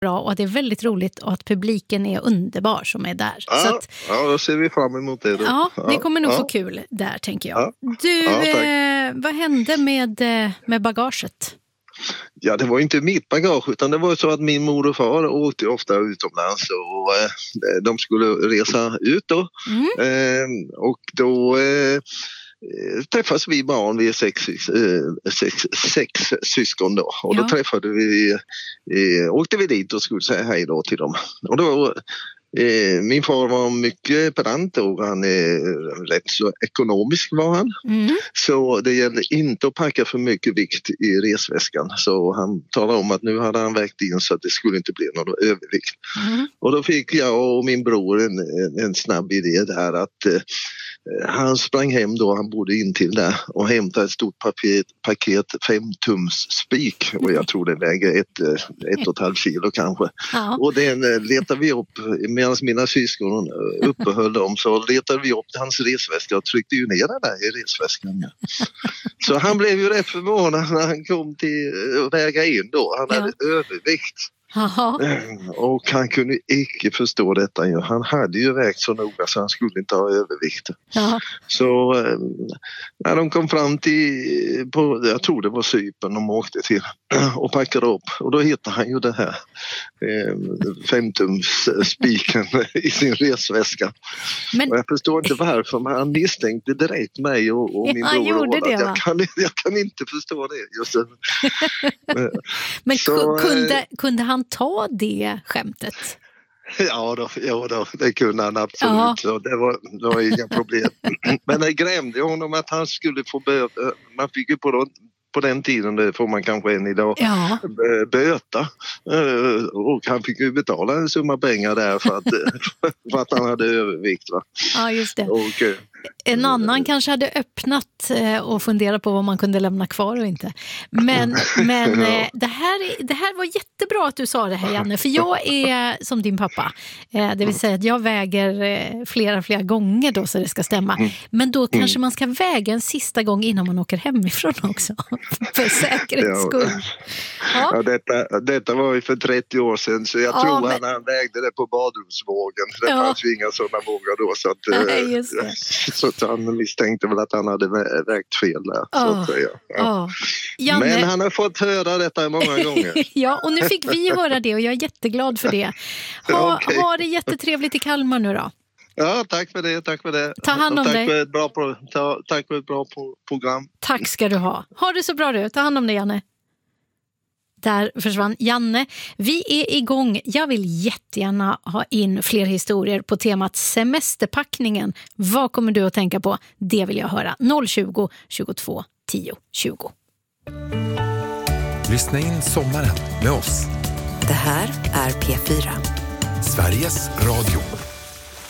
bra och att det är väldigt roligt och att publiken är underbar som är där. Ja, så att, då ser vi fram emot det då. Ja, ni kommer nog få kul där, tänker jag. Ja. Du, Ja, vad hände med bagaget? Ja, det var inte mitt bagage utan det var så att min mor och far åkte ofta utomlands och de skulle resa ut då. Och då träffas vi barn, vi är sex syskon då. Och då träffade vi, åkte vi dit och skulle säga hej då till dem. Och då min far var mycket pedant och han är rätt så ekonomisk var han. Så det gällde inte att packa för mycket vikt i resväskan. Så han talade om att nu hade han vägt in så att det skulle inte bli någon övervikt. Och då fick jag och min bror en snabb idé där att han sprang hem då, han bodde in till där och hämtade ett stort paket 5-tums spik och jag tror det väger 1,5 kilo kanske. Ja. Och den letade vi upp medan mina syskon uppehöll dem, så letade vi upp hans resväska och tryckte ju ner den där i resväskan. Så han blev ju rätt förvånad när han kom till att väga in då. Han hade övervikt. Aha. Och han kunde icke förstå detta. Han hade ju vägt så noga så han skulle inte ha övervikt. Aha. Så när de kom fram till, jag tror det var Cypern de åkte till och packade upp. Och då hittade han ju det här 5-tums spiken i sin resväska. Men... Och jag förstår inte varför, men han misstänkte direkt mig och min bror. Jag kan inte förstå det. Just det. Men kunde han ta det skämtet? Ja då, det kunde han absolut. Så det var inga problem. Men det grämde honom att han skulle få man fick ju på den tiden, det får man kanske än idag, böta. Och han fick ju betala en summa pengar där för att han hade övervikt. Va? Ja, just det. Och, en annan kanske hade öppnat och funderat på vad man kunde lämna kvar och inte. Men det här var jättebra att du sa det här, Janne. För jag är som din pappa. Det vill säga att jag väger flera gånger då så det ska stämma. Men då kanske man ska väga en sista gång innan man åker hemifrån också. För säkerhets skull. Ja, detta var ju för 30 år sedan, så jag tror han vägde det på badrumsvågen. Det fanns ju inga sådana vågar då. Så att, nej, just det. Så att han misstänkte väl att han hade vägt fel där. Så att säga. Janne... Men han har fått höra detta många gånger. Ja, och nu fick vi höra det och jag är jätteglad för det. Ha det jättetrevligt i Kalmar nu då. Ja, tack för det. Ta hand om dig. Tack för ett bra program. Tack ska du ha. Ha det så bra du. Ta hand om dig, Janne. Där försvann Janne. Vi är igång. Jag vill jättegärna ha in fler historier på temat semesterpackningen. Vad kommer du att tänka på? Det vill jag höra. 020 22 10 20. Lyssna in sommaren med oss. Det här är P4. Sveriges Radio.